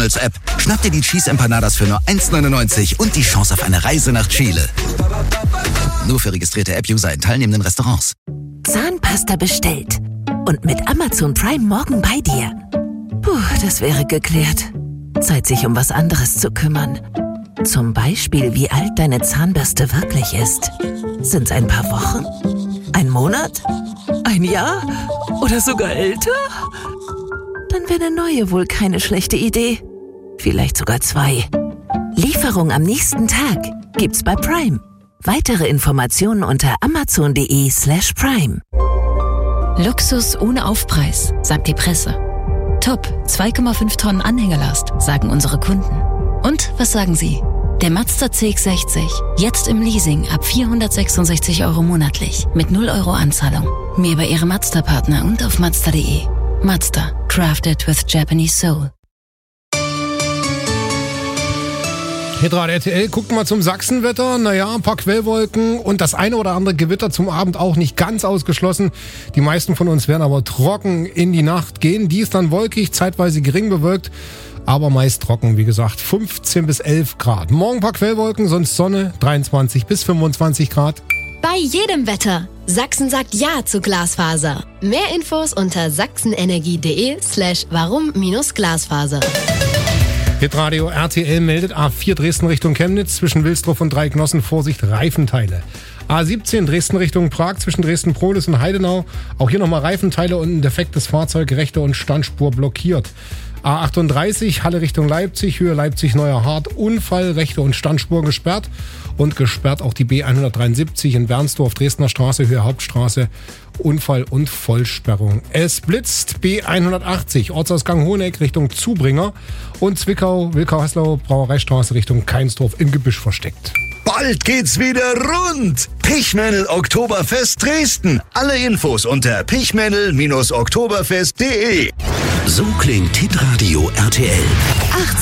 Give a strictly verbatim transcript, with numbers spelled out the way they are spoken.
Als App. Schnapp dir die Cheese Empanadas für nur eins neunundneunzig und die Chance auf eine Reise nach Chile. Nur für registrierte App-User in teilnehmenden Restaurants. Zahnpasta bestellt. Und mit Amazon Prime morgen bei dir. Puh, das wäre geklärt. Zeit, sich um was anderes zu kümmern. Zum Beispiel, wie alt deine Zahnbürste wirklich ist. Sind's ein paar Wochen? Ein Monat? Ein Jahr? Oder sogar älter? Dann wäre eine neue wohl keine schlechte Idee. Vielleicht sogar zwei. Lieferung am nächsten Tag gibt's bei Prime. Weitere Informationen unter amazon.de slash prime. Luxus ohne Aufpreis, sagt die Presse. Top, zwei Komma fünf Tonnen Anhängerlast, sagen unsere Kunden. Und was sagen Sie? Der Mazda C X sechzig, jetzt im Leasing ab vierhundertsechsundsechzig Euro monatlich, mit null Euro Anzahlung. Mehr bei Ihrem Mazda-Partner und auf mazda punkt de. Mazda, crafted with Japanese soul. Hitradio R T L, gucken wir zum Sachsenwetter. Naja, ein paar Quellwolken und das eine oder andere Gewitter zum Abend auch nicht ganz ausgeschlossen. Die meisten von uns werden aber trocken in die Nacht gehen. Die ist dann wolkig, zeitweise gering bewölkt, aber meist trocken. Wie gesagt, fünfzehn bis elf Grad. Morgen ein paar Quellwolken, sonst Sonne, dreiundzwanzig bis fünfundzwanzig Grad. Bei jedem Wetter. Sachsen sagt Ja zu Glasfaser. Mehr Infos unter sachsenenergie.de slash warum minus Glasfaser. Hitradio R T L meldet A vier Dresden Richtung Chemnitz zwischen Wilsdruff und Dreiknossen, Vorsicht, Reifenteile. A siebzehn Dresden Richtung Prag zwischen Dresden-Prohlis und Heidenau. Auch hier nochmal Reifenteile und ein defektes Fahrzeug, rechte und Standspur blockiert. A achtunddreißig Halle Richtung Leipzig, Höhe Leipzig-Neuer Hart, Unfall, rechte und Standspur gesperrt. Und gesperrt auch die B hundertdreiundsiebzig in Bernsdorf, Dresdner Straße, Höhe Hauptstraße, Unfall und Vollsperrung. Es blitzt B hundertachtzig, Ortsausgang Hoheneck Richtung Zubringer und Zwickau, Wilkau-Haslau, Brauereistraße Richtung Keinsdorf im Gebüsch versteckt. Bald geht's wieder rund. Pichmännel Oktoberfest Dresden. Alle Infos unter pichmännel Bindestrich oktoberfest punkt de. So klingt Hitradio R T L.